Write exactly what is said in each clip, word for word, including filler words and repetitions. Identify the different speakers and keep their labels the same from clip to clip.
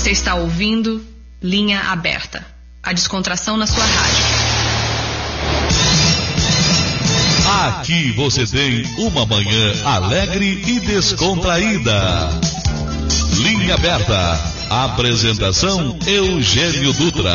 Speaker 1: Você está ouvindo Linha Aberta, a descontração na sua rádio.
Speaker 2: Aqui você tem uma manhã alegre e descontraída. Linha Aberta. Apresentação Eugênio Dutra.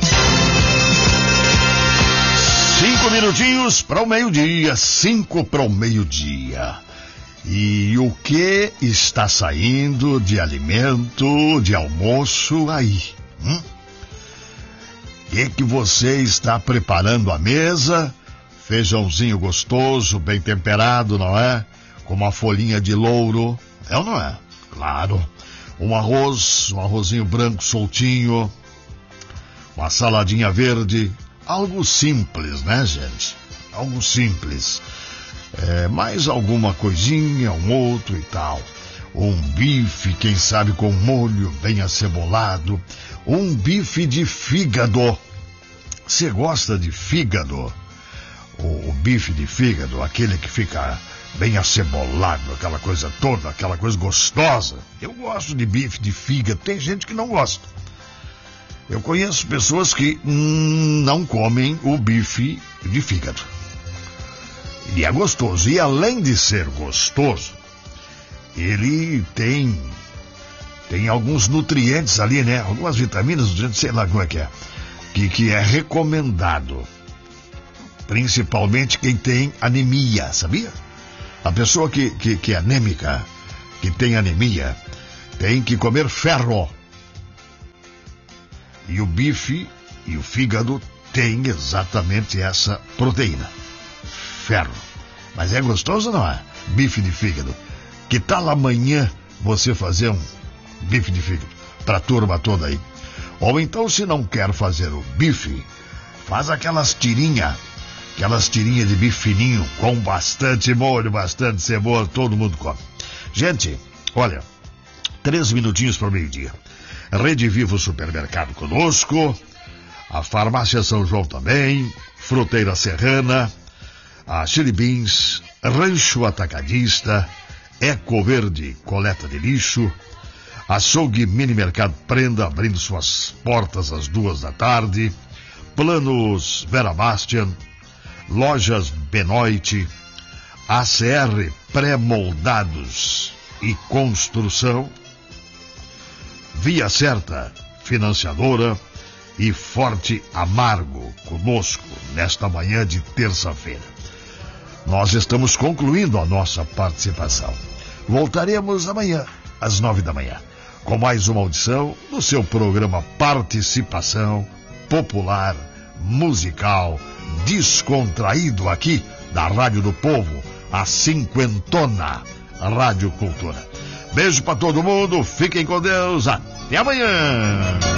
Speaker 3: Cinco minutinhos para o meio-dia. Cinco para o meio-dia. E o que está saindo de alimento, de almoço aí? Hum? O que, que você está preparando à mesa? Feijãozinho gostoso, bem temperado, não é? Com uma folhinha de louro. É ou não é? Claro. Um arroz, um arrozinho branco soltinho. Uma saladinha verde. Algo simples, né, gente? Algo simples. É, mais alguma coisinha, um outro e tal. Um bife, quem sabe com molho bem acebolado. Um bife de fígado. Você gosta de fígado? O, o bife de fígado, aquele que fica bem acebolado, aquela coisa toda, aquela coisa gostosa. Eu gosto de bife de fígado. Tem gente que não gosta. Eu conheço pessoas que hum, não comem o bife de fígado. E é gostoso. E além de ser gostoso, ele tem tem alguns nutrientes ali, né? Algumas vitaminas, sei lá como é que é. Que, que é recomendado. Principalmente quem tem anemia, sabia? A pessoa que, que, que é anêmica, que tem anemia, tem que comer ferro. E o bife e o fígado têm exatamente essa proteína. Ferro. Mas é gostoso ou não é? Bife de fígado. Que tal amanhã você fazer um bife de fígado pra turma toda aí? Ou então, se não quer fazer o bife, faz aquelas tirinhas, aquelas tirinhas de bife fininho, com bastante molho, bastante cebola, todo mundo come. Gente, olha, três minutinhos para o meio-dia. Rede Vivo Supermercado conosco, a Farmácia São João também, Fruteira Serrana, a Chili Beans, Rancho Atacadista, Eco Verde Coleta de Lixo, Açougue Mini Mercado Prenda abrindo suas portas às duas da tarde, Planos Vera Bastian, Lojas Benoit, A C R Pré-Moldados e Construção, Via Certa Financiadora e Forte Amargo conosco nesta manhã de terça-feira. Nós estamos concluindo a nossa participação. Voltaremos amanhã às nove da manhã com mais uma audição do seu programa Participação Popular, Musical, Descontraído aqui da Rádio do Povo, a cinquentona Rádio Cultura. Beijo pra todo mundo, fiquem com Deus, até amanhã!